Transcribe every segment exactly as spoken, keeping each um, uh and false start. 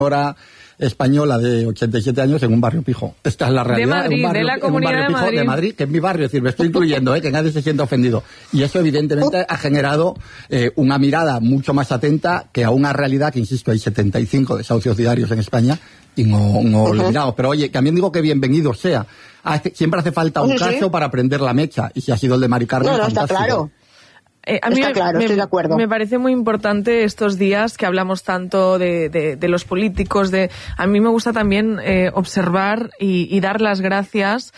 señora española de ochenta y siete años en un barrio pijo. Esta es la realidad. De Madrid, en un barrio, de la comunidad en un barrio de pijo Madrid. de Madrid, que es mi barrio. Es decir, me estoy incluyendo, ¿eh? Que nadie se sienta ofendido. Y eso evidentemente ha generado eh, una mirada mucho más atenta que a una realidad que, insisto, hay setenta y cinco desahucios diarios en España y no, no uh-huh. olvidados. Pero oye, también digo que bienvenido sea. Hace, siempre hace falta un sí, caso sí. para prender la mecha. Y si ha sido el de Mari Carmen, no, no, fantástico. Está claro. Eh, a mí Está me, claro, me, estoy de acuerdo. Me parece muy importante estos días que hablamos tanto de, de, de los políticos. De, a mí me gusta también eh, observar y, y dar las gracias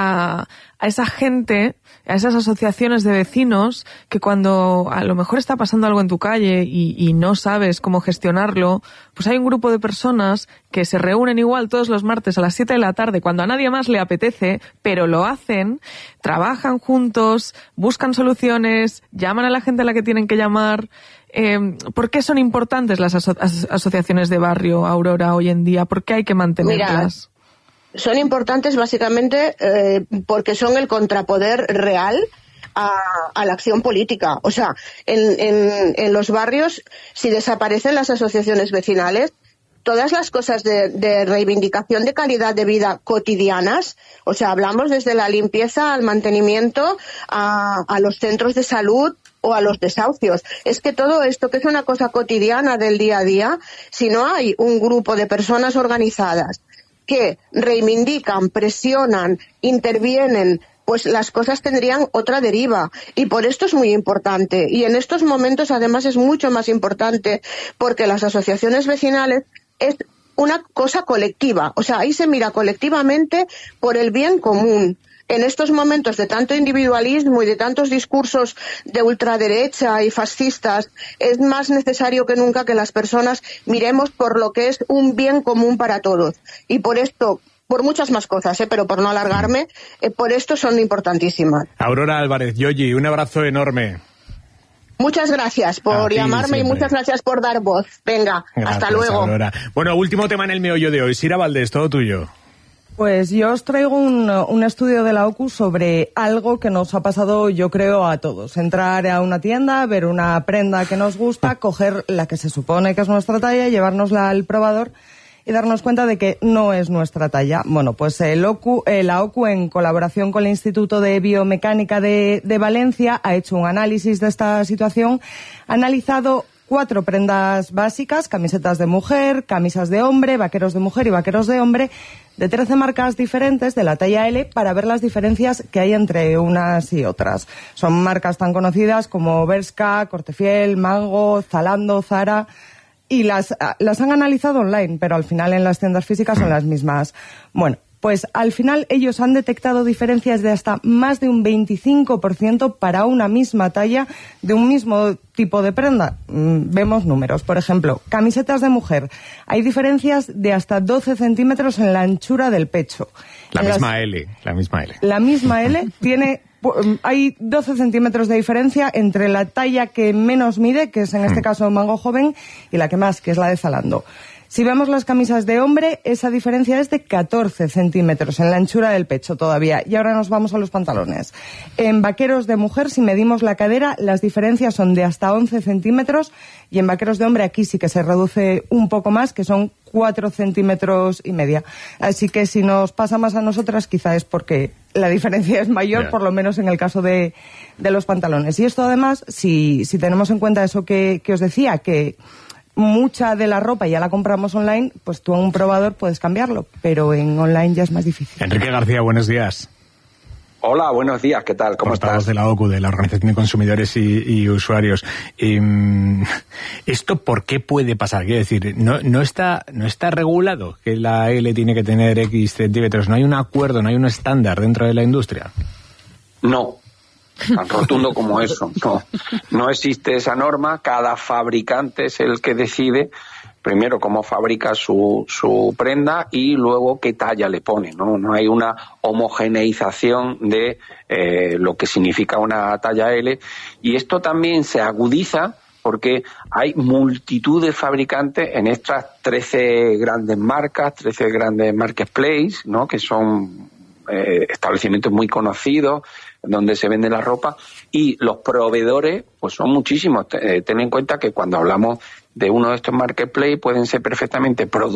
a, a esa gente, a esas asociaciones de vecinos que cuando a lo mejor está pasando algo en tu calle y, y no sabes cómo gestionarlo, pues hay un grupo de personas que se reúnen igual todos los martes a las siete de la tarde cuando a nadie más le apetece, pero lo hacen, trabajan juntos, buscan soluciones, llaman a la gente a la que tienen que llamar. Eh, ¿Por qué son importantes las aso- as- asociaciones de barrio, Aurora, hoy en día? ¿Por qué hay que mantenerlas? Mira, son importantes básicamente eh, porque son el contrapoder real a, a la acción política. O sea, en, en, en los barrios, si desaparecen las asociaciones vecinales, todas las cosas de, de reivindicación de calidad de vida cotidianas, o sea, hablamos desde la limpieza al mantenimiento, a, a los centros de salud o a los desahucios. Es que todo esto, que es una cosa cotidiana del día a día, si no hay un grupo de personas organizadas que reivindican, presionan, intervienen, pues las cosas tendrían otra deriva. Y por esto es muy importante. Y en estos momentos, además, es mucho más importante porque las asociaciones vecinales es una cosa colectiva. O sea, ahí se mira colectivamente por el bien común. En estos momentos de tanto individualismo y de tantos discursos de ultraderecha y fascistas, es más necesario que nunca que las personas miremos por lo que es un bien común para todos. Y por esto, por muchas más cosas, ¿eh? Pero por no alargarme, eh, por esto son importantísimas. Aurora Álvarez, Yoyi, un abrazo enorme. Muchas gracias por llamarme siempre. Y muchas gracias por dar voz. Venga, gracias, hasta luego. Aurora. Bueno, último tema en el meollo de hoy. Sira Valdés, todo tuyo. Pues yo os traigo un, un estudio de la O C U sobre algo que nos ha pasado, yo creo, a todos. Entrar a una tienda, ver una prenda que nos gusta, coger la que se supone que es nuestra talla, llevárnosla al probador y darnos cuenta de que no es nuestra talla. Bueno, pues el O C U, eh, la O C U, en colaboración con el Instituto de Biomecánica de, de Valencia, ha hecho un análisis de esta situación, ha analizado cuatro prendas básicas, camisetas de mujer, camisas de hombre, vaqueros de mujer y vaqueros de hombre, de trece marcas diferentes de la talla L, para ver las diferencias que hay entre unas y otras. Son marcas tan conocidas como Bershka, Cortefiel, Mango, Zalando, Zara, y las, las han analizado online, pero al final en las tiendas físicas son las mismas. Bueno, pues al final ellos han detectado diferencias de hasta más de un veinticinco por ciento para una misma talla de un mismo tipo de prenda. Mm, vemos números. Por ejemplo, camisetas de mujer. Hay diferencias de hasta doce centímetros en la anchura del pecho. La en misma las... L, la misma L. La misma L tiene... Hay doce centímetros de diferencia entre la talla que menos mide, que es en este caso Mango Joven, y la que más, que es la de Zalando. Si vemos las camisas de hombre, esa diferencia es de catorce centímetros en la anchura del pecho todavía. Y ahora nos vamos a los pantalones. En vaqueros de mujer, si medimos la cadera, las diferencias son de hasta once centímetros. Y en vaqueros de hombre, aquí sí que se reduce un poco más, que son cuatro centímetros y media. Así que si nos pasa más a nosotras, quizá es porque la diferencia es mayor, yeah. por lo menos en el caso de, de los pantalones. Y esto además, si, si tenemos en cuenta eso que, que os decía, que mucha de la ropa ya la compramos online, pues tú en un probador puedes cambiarlo, pero en online ya es más difícil. Enrique García, buenos días. Hola, buenos días, ¿qué tal? ¿Cómo estás? de la O C U, de la Organización de Consumidores y, y Usuarios. Eh, ¿Esto por qué puede pasar? Quiero decir, ¿no, no, está, ¿no está regulado que la L tiene que tener X centímetros? ¿No hay un acuerdo, no hay un estándar dentro de la industria? No. Tan rotundo como eso. No, no existe esa norma. Cada fabricante es el que decide primero cómo fabrica su, su prenda y luego qué talla le pone. No, no hay una homogeneización de eh, lo que significa una talla L. Y esto también se agudiza porque hay multitud de fabricantes en estas trece grandes marcas, trece grandes marketplaces, ¿no? Que son eh, establecimientos muy conocidos donde se vende la ropa, y los proveedores pues son muchísimos. Eh, ten en cuenta que cuando hablamos de uno de estos marketplaces pueden ser perfectamente producidos